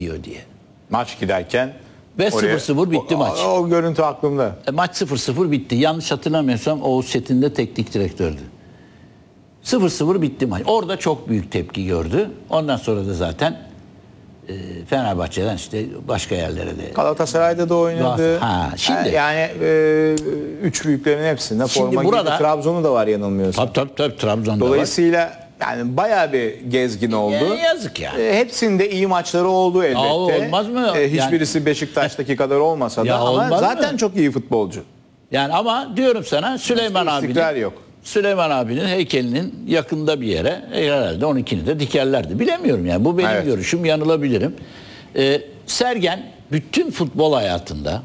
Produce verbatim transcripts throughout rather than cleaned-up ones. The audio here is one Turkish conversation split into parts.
gidiyor diye. Maç giderken ve sıfır sıfır bitti o, maç. O, o görüntü aklımda. E, maç sıfır sıfır bitti. Yanlış hatırlamıyorsam Oğuz Çetin de teknik direktördü. sıfır sıfır bitti maç. Orada çok büyük tepki gördü. Ondan sonra da zaten e, Fenerbahçe'den işte başka yerlere de. Galatasaray'da da oynadı. Ha, şimdi yani e, üç büyüklerin hepsinde forma burada, giydi. Trabzon'u da var yanılmıyorsam. Tabii tabii, tabii Trabzon'da Dolayısıyla var. yani bayağı bir gezgin oldu. E, yazık yani. E, hepsinde iyi maçları oldu elbette. Ya, olmaz mı? E, hiçbirisi yani, Beşiktaş'taki kadar olmasa da ama zaten mı? çok iyi futbolcu. Yani ama diyorum sana Süleyman abinin yok. Süleyman abinin heykelinin yakında bir yere e, herhalde on ikini de dikerlerdi. Bilemiyorum yani. Bu benim evet. görüşüm. Yanılabilirim. Ee, Sergen bütün futbol hayatında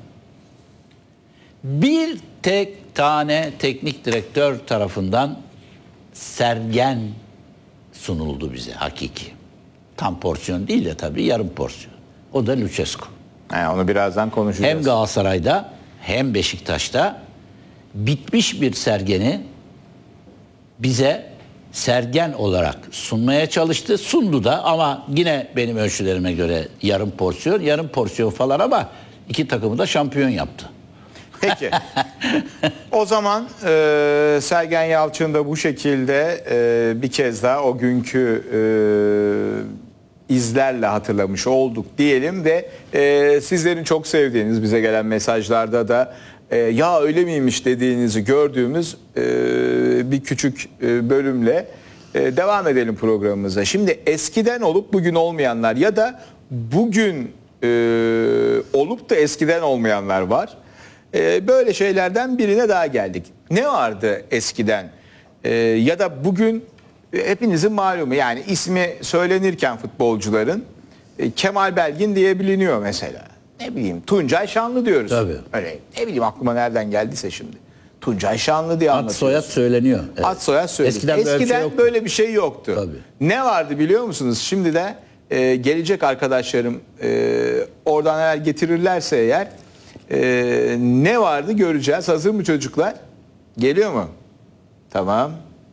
bir tek tane teknik direktör tarafından Sergen sunuldu bize hakiki. Tam porsiyon değil de tabii yarım porsiyon. O da Lucescu. Yani onu birazdan konuşacağız. Hem Galatasaray'da hem Beşiktaş'ta bitmiş bir Sergen'i bize Sergen olarak sunmaya çalıştı. Sundu da ama yine benim ölçülerime göre yarım porsiyon, yarım porsiyon falan ama iki takımı da şampiyon yaptı. Peki. O zaman e, Sergen Yalçın da bu şekilde e, bir kez daha o günkü e, izlerle hatırlamış olduk diyelim ve e, sizlerin çok sevdiğiniz bize gelen mesajlarda da e, ya öyle miymiş dediğinizi gördüğümüz e, bir küçük e, bölümle e, devam edelim programımıza. Şimdi eskiden olup bugün olmayanlar ya da bugün e, olup da eskiden olmayanlar var. Böyle şeylerden birine daha geldik. Ne vardı eskiden ee, ya da bugün hepinizin malumu yani ismi söylenirken futbolcuların e, Kemal Belgin diye biliniyor mesela. Ne bileyim Tuncay Şanlı diyoruz. Tabii. Öyle, ne bileyim aklıma nereden geldiyse şimdi. Tuncay Şanlı diye Ad anlatıyoruz. soyad söyleniyor. Evet. Ad soyad söyleniyor. Eskiden, Eskiden böyle bir şey yoktu. Böyle bir şey yoktu. Tabii. Ne vardı biliyor musunuz? Şimdi de e, gelecek arkadaşlarım e, oradan eğer getirirlerse eğer Ee, ne vardı göreceğiz. Hazır mı çocuklar? Geliyor mu? Tamam.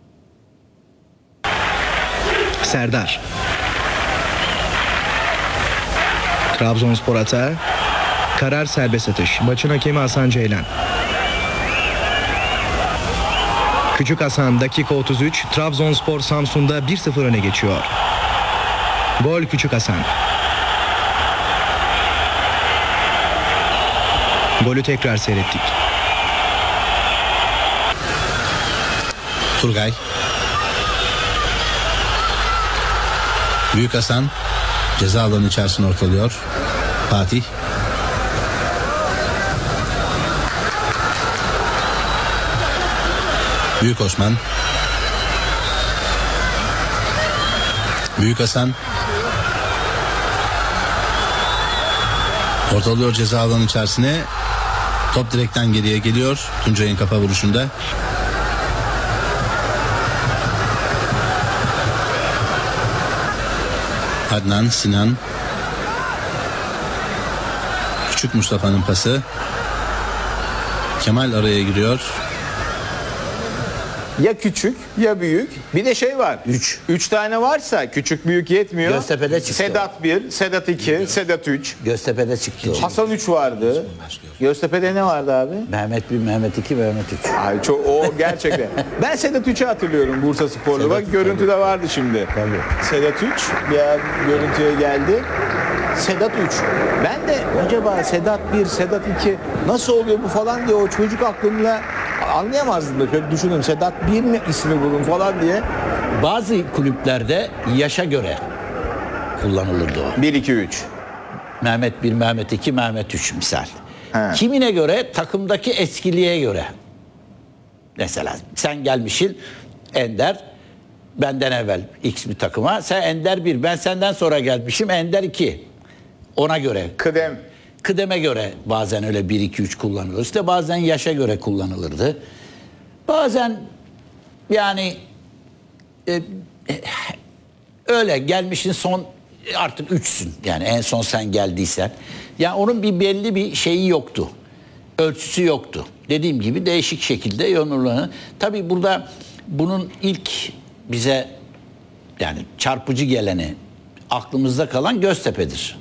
Serdar. Trabzonspor atağı. Karar serbest atış. Maçın hakemi Hasan Ceylan. Küçük Hasan dakika otuz üç. Trabzonspor Samsun'da bir sıfır öne geçiyor. Gol Küçük Hasan. Golü tekrar seyrettik. Turgay. Büyük Hasan ceza alanı içerisine ortalıyor. Fatih. Büyük Osman. Büyük Hasan. Ortalıyor ceza alanı içerisine. Top direkten geriye geliyor. Tuncay'ın kafa vuruşunda. Adnan, Sinan. Küçük Mustafa'nın pası. Kemal araya giriyor. Ya küçük ya büyük. Bir de şey var. Üç. Üç tane varsa küçük büyük yetmiyor. Göztepe'de çıktı Sedat bir, Sedat iki, Sedat üç. Göztepe'de çıktı. o. Hasan üç vardı. Göztepe'de ne vardı abi? Mehmet bir, Mehmet iki, Mehmet üç. Ay çok o gerçekten. Ben Sedat üçü hatırlıyorum Bursa Sporlu. Sedat Bak üç, görüntü de vardı şimdi. Tabii. Sedat üç bir an görüntüye geldi. Sedat üç. Ben de acaba Sedat bir, Sedat iki nasıl oluyor bu falan diye o çocuk aklımla anlayamazdım da. Şöyle düşündüm Sedat bir mi ismi bulun falan diye. Bazı kulüplerde yaşa göre kullanılırdı o. bir, iki, üç. Mehmet bir, Mehmet iki, Mehmet üç misal. He. Kimine göre? Takımdaki eskiliğe göre. Mesela sen gelmişsin Ender, benden evvel X bir takıma. Sen Ender bir, ben senden sonra gelmişim Ender iki. Ona göre. Kıdem. Kıdeme göre bazen öyle bir, iki, üç kullanılır. İşte bazen yaşa göre kullanılırdı. Bazen yani e, e, öyle gelmişsin son artık üçsün. Yani en son sen geldiysen. Yani onun bir belli bir şeyi yoktu. Ölçüsü yoktu. Dediğim gibi değişik şekilde yorumlanır. Tabii burada bunun ilk bize yani çarpıcı geleni aklımızda kalan Göztepe'dir.